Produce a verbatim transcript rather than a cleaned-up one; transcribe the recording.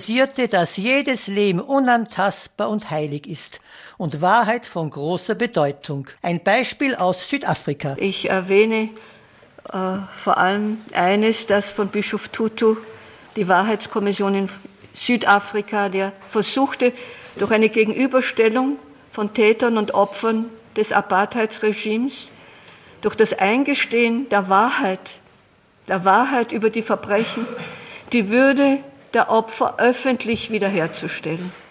signalisierte, dass jedes Leben unantastbar und heilig ist und Wahrheit von großer Bedeutung. Ein Beispiel aus Südafrika. Ich erwähne äh, vor allem eines, das von Bischof Tutu, die Wahrheitskommission in Südafrika, der versuchte, durch eine Gegenüberstellung von Tätern und Opfern des Apartheidsregimes, durch das Eingestehen der Wahrheit, der Wahrheit über die Verbrechen, die Würde der Opfer öffentlich wiederherzustellen.